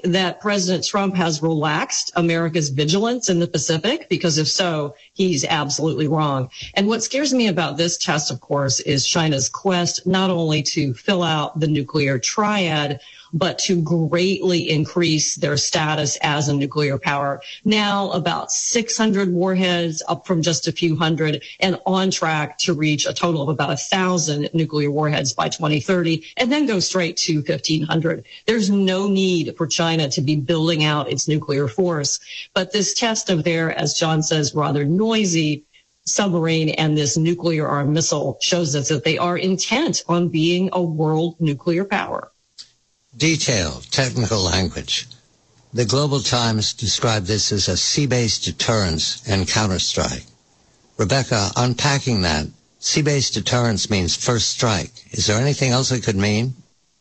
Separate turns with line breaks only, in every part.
that President Trump has relaxed America's vigilance in the Pacific? Because if so, he's absolutely wrong. And what scares me about this test, of course, is China's quest not only to fill out the nuclear triad, but to greatly increase their status as a nuclear power. Now about 600 warheads, up from just a few hundred, and on track to reach a total of about 1,000 nuclear warheads by 2030, and then go straight to 1,500. There's no need for China to be building out its nuclear force. But this test of their, as John says, rather noisy submarine and this nuclear armed missile shows us that they are intent on being a world nuclear power.
Detailed technical language. The Global Times described this as a sea-based deterrence and counterstrike. Rebecca, unpacking that, sea-based deterrence means first strike. Is there anything else it could mean?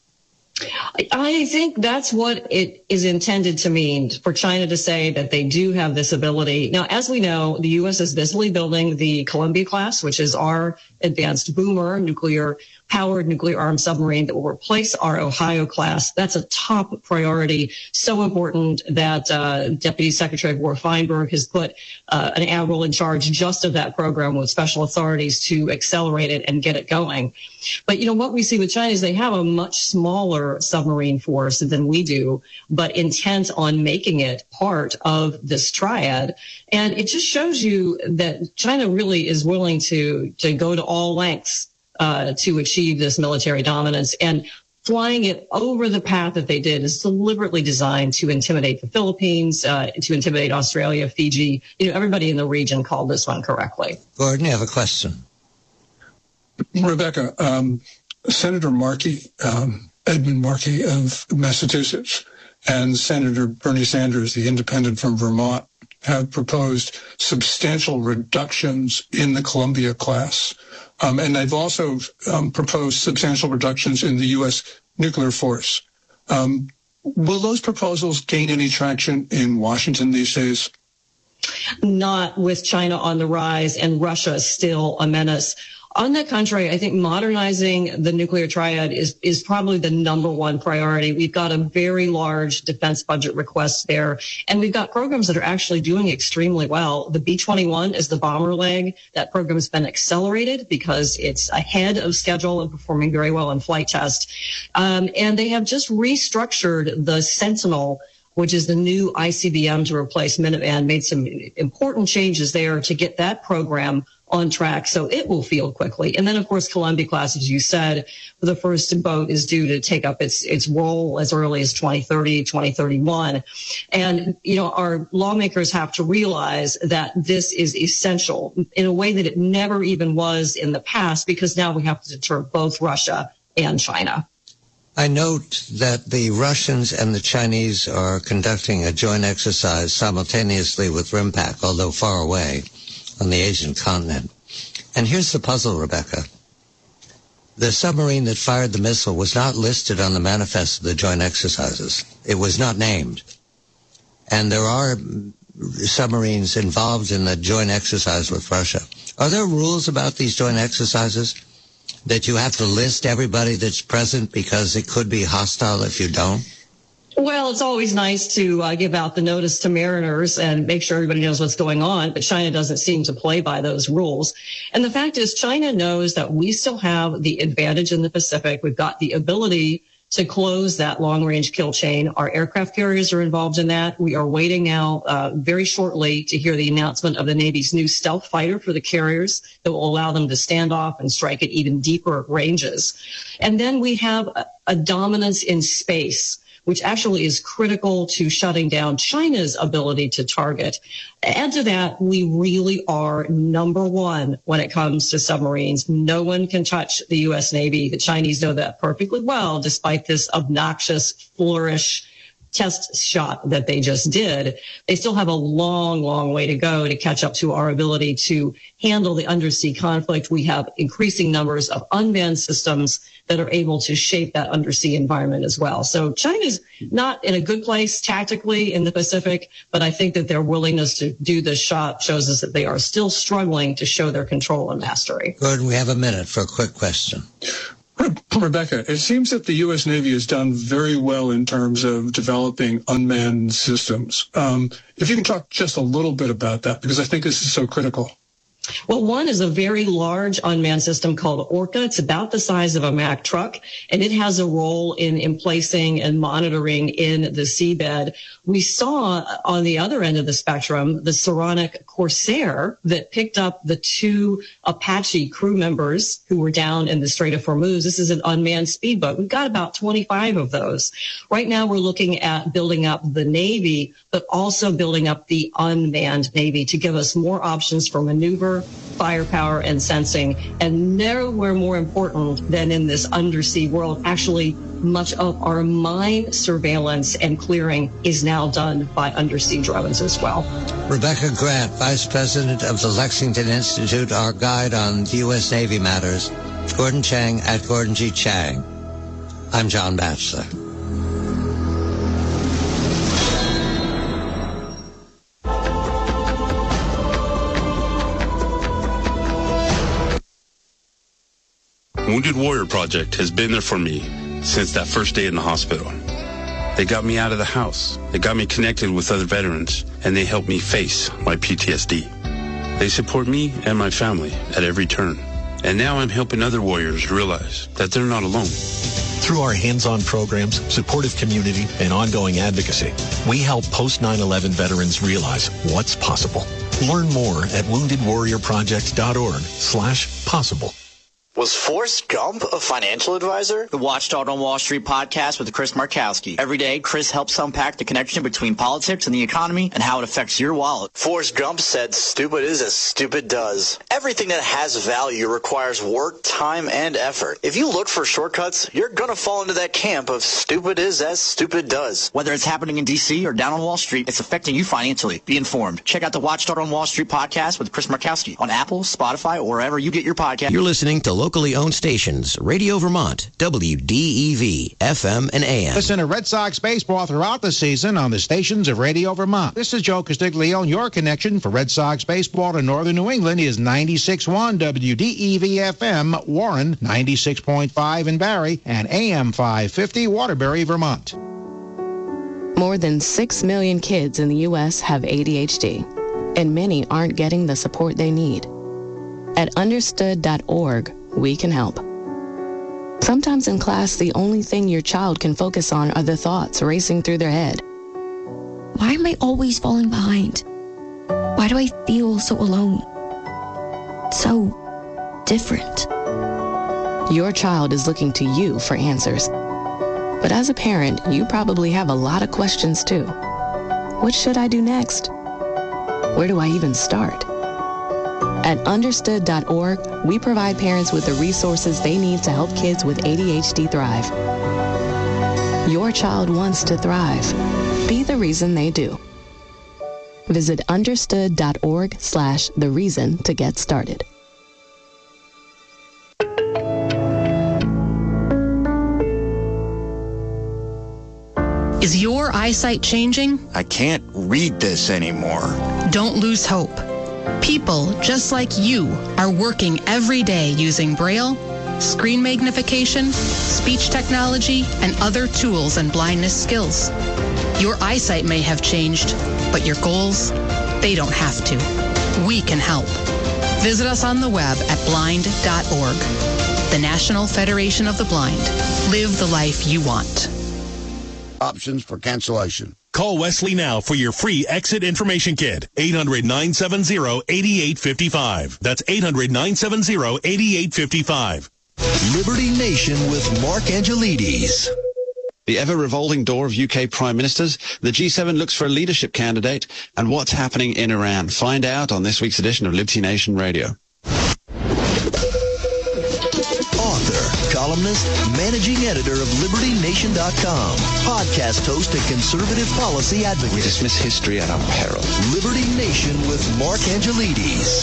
I think that's what it is intended to mean, for China to say that they do have this ability. Now, as we know, the U.S. is busily building the Columbia class, which is our advanced boomer nuclear-powered, nuclear-armed submarine that will replace our Ohio class. That's a top priority, so important that Deputy Secretary of War Feinberg has put an admiral in charge just of that program with special authorities to accelerate it and get it going. But, you know, what we see with China is they have a much smaller submarine force than we do, but intent on making it part of this triad. And it just shows you that China really is willing to go to all lengths to achieve this military dominance. And flying it over the path that they did is deliberately designed to intimidate the Philippines, to intimidate Australia, Fiji. You know, everybody in the region called this one correctly.
Gordon, you have a question.
Rebecca, Senator Markey, Edmund Markey of Massachusetts, and Senator Bernie Sanders, the independent from Vermont, have proposed substantial reductions in the Columbia class. And they've also proposed substantial reductions in the U.S. nuclear force. Will those proposals gain any traction in Washington these days?
Not with China on the rise and Russia still a menace. On the contrary, I think modernizing the nuclear triad is probably the number one priority. We've got a very large defense budget request there, and we've got programs that are actually doing extremely well. The B-21 is the bomber leg. That program has been accelerated because it's ahead of schedule and performing very well in flight test. And they have just restructured the Sentinel, which is the new ICBM to replace Minuteman, made some important changes there to get that program on track so it will field quickly. And then, of course, Columbia class, as you said, the first boat is due to take up its role as early as 2030, 2031. And, you know, our lawmakers have to realize that this is essential in a way that it never even was in the past, because now we have to deter both Russia and China.
I note that the Russians and the Chinese are conducting a joint exercise simultaneously with RIMPAC, although far away, on the Asian continent. And here's the puzzle, Rebecca. The submarine that fired the missile was not listed on the manifest of the joint exercises. It was not named. And there are submarines involved in the joint exercise with Russia. Are there rules about these joint exercises that you have to list everybody that's present because it could be hostile if you don't?
Well, it's always nice to give out the notice to mariners and make sure everybody knows what's going on, but China doesn't seem to play by those rules. And the fact is, China knows that we still have the advantage in the Pacific. We've got the ability to close that long-range kill chain. Our aircraft carriers are involved in that. We are waiting now very shortly to hear the announcement of the Navy's new stealth fighter for the carriers that will allow them to stand off and strike at even deeper ranges. And then we have a dominance in space, which actually is critical to shutting down China's ability to target. Add to that, we really are number one when it comes to submarines. No one can touch the U.S. Navy. The Chinese know that perfectly well, despite this obnoxious flourish test shot that they just did. They still have a long, long way to go to catch up to our ability to handle the undersea conflict. We have increasing numbers of unmanned systems that are able to shape that undersea environment as well. So China's not in a good place tactically in the Pacific, but I think that their willingness to do this shot shows us that they are still struggling to show their control and mastery.
Gordon, we have a minute for a quick question.
Rebecca, it seems that the U.S. Navy has done very well in terms of developing unmanned systems. If you can talk just a little bit about that, because I think this is so critical.
Well, one is a very large unmanned system called Orca. It's about the size of a Mack truck, and it has a role in placing and monitoring in the seabed. We saw on the other end of the spectrum the Saronic Corsair that picked up the 2 Apache crew members who were down in the Strait of Hormuz. This is an unmanned speedboat. We've got about 25 of those. Right now, we're looking at building up the Navy, but also building up the unmanned Navy to give us more options for maneuver, firepower, and sensing. And nowhere more important than in this undersea world. Actually, much of our mine surveillance and clearing is now done by undersea drones as well.
Rebecca Grant, Vice President of the Lexington Institute, our guide on U.S. Navy matters. Gordon Chang at Gordon G. Chang. I'm John Batchelor.
Wounded Warrior Project has been there for me since that first day in the hospital. They got me out of the house. They got me connected with other veterans, and they helped me face my PTSD. They support me and my family at every turn. And now I'm helping other warriors realize that they're not alone.
Through our hands-on programs, supportive community, and ongoing advocacy, we help post 9/11 veterans realize what's possible. Learn more at woundedwarriorproject.org/possible.
Was Forrest Gump a financial advisor? The Watchdog on Wall Street podcast with Chris Markowski. Every day, Chris helps unpack the connection between politics and the economy and how it affects your wallet. Forrest Gump said, "Stupid is as stupid does." Everything that has value requires work, time, and effort. If you look for shortcuts, you're going to fall into that camp of stupid is as stupid does. Whether it's happening in D.C. or down on Wall Street, it's affecting you financially. Be informed. Check out the Watchdog on Wall Street podcast with Chris Markowski on Apple, Spotify, or wherever you get your podcast.
You're listening to locally owned stations, Radio Vermont, WDEV, FM and AM.
Listen to Red Sox baseball throughout the season on the stations of Radio Vermont. This is Joe Castiglione. Your connection for Red Sox baseball to northern New England is 96.1 WDEV FM, Warren, 96.5 in Barrie, and AM 550, Waterbury, Vermont.
More than 6 million kids in the U.S. have ADHD, and many aren't getting the support they need. At understood.org, we can help. Sometimes in class, the only thing your child can focus on are the thoughts racing through their head.
Why am I always falling behind? Why do I feel so alone? So different.
Your child is looking to you for answers. But as a parent, you probably have a lot of questions too. What should I do next? Where do I even start? At understood.org, we provide parents with the resources they need to help kids with ADHD thrive. Your child wants to thrive. Be the reason they do. Visit understood.org/the reason to get started.
Is your eyesight changing?
I can't read this anymore.
Don't lose hope. People just like you are working every day using Braille, screen magnification, speech technology, and other tools and blindness skills. Your eyesight may have changed, but your goals, they don't have to. We can help. Visit us on the web at blind.org. The National Federation of the Blind. Live the life you want.
Options for cancellation.
Call Wesley now for your free exit information kit. 800-970-8855. That's 800-970-8855.
Liberty Nation with Mark Angelides.
The ever-revolving door of UK Prime Ministers, the G7 looks for a leadership candidate, and what's happening in Iran. Find out on this week's edition of Liberty Nation Radio.
Author, columnist, managing editor of LibertyNation.com, podcast host and conservative policy advocate.
We dismiss history at our peril.
Liberty Nation with Mark Angelides.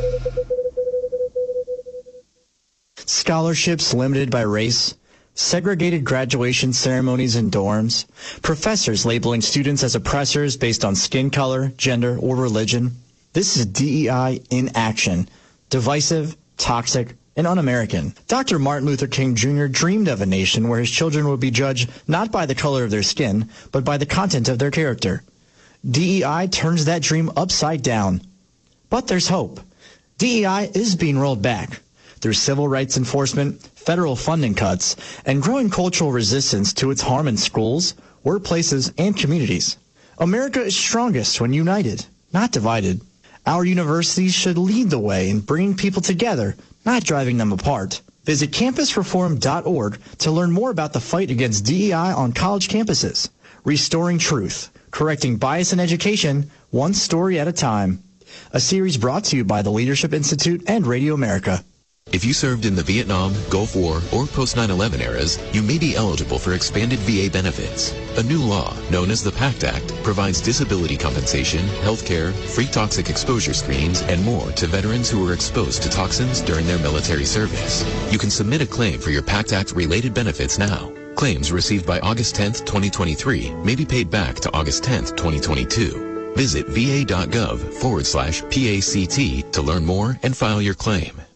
Scholarships limited by race, segregated graduation ceremonies in dorms, professors labeling students as oppressors based on skin color, gender, or religion. This is DEI in action. Divisive, toxic, and un-American. Dr. Martin Luther King Jr. dreamed of a nation where his children would be judged not by the color of their skin, but by the content of their character. DEI turns that dream upside down. But there's hope. DEI is being rolled back. Through civil rights enforcement, federal funding cuts, and growing cultural resistance to its harm in schools, workplaces, and communities. America is strongest when united, not divided. Our universities should lead the way in bringing people together, not driving them apart. Visit campusreform.org to learn more about the fight against DEI on college campuses. Restoring truth, correcting bias in education, one story at a time. A series brought to you by the Leadership Institute and Radio America.
If you served in the Vietnam, Gulf War, or post-9/11 eras, you may be eligible for expanded VA benefits. A new law, known as the PACT Act, provides disability compensation, health care, free toxic exposure screenings, and more to veterans who were exposed to toxins during their military service. You can submit a claim for your PACT Act-related benefits now. Claims received by August 10th, 2023 may be paid back to August 10th, 2022. Visit va.gov/PACT to learn more and file your claim.